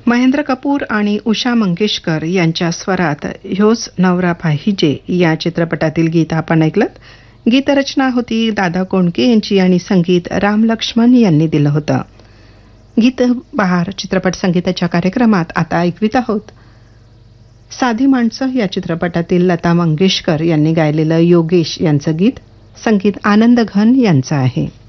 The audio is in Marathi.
महेंद्र कपूर आणि उषा मंगेशकर यांच्या स्वरात ह्योच नवरा पाहिजे या चित्रपटातील गीत आपण ऐकलं. गीतरचना होती दादा कोंडके यांची आणि संगीत राम लक्ष्मण यांनी दिलं होतं. गीत बहार चित्रपट संगीताच्या कार्यक्रमात आता ऐकवित आहोत साधी माणसं या चित्रपटातील लता मंगेशकर यांनी गायलेलं योगेश यांचं गीत. संगीत आनंद घन यांचं आहे.